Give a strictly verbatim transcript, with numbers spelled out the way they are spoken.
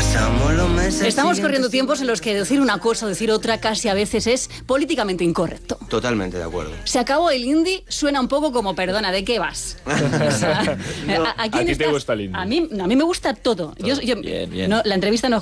Pasamos los meses. Estamos corriendo tiempos en los que decir una cosa o decir otra casi a veces es políticamente incorrecto. Totalmente de acuerdo. Se acabó el indie, suena un poco como, perdona, ¿de qué vas? O sea, No, ¿a, a quién ¿a ti te estás? gusta el indie? A mí, a mí me gusta todo. Yo, yo- Bien, bien. no, la entrevista no